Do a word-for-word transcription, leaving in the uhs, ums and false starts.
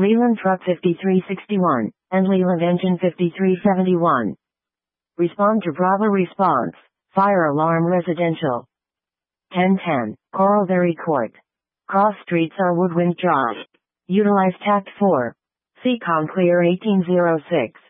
Leland Truck fifty-three sixty-one, and Leland Engine fifty-three seventy-one. Respond to Bravo response. Fire alarm residential. ten ten, Coralberry Court. Cross streets are woodwind job. Utilize tact four. Seacon clear eighteen oh six.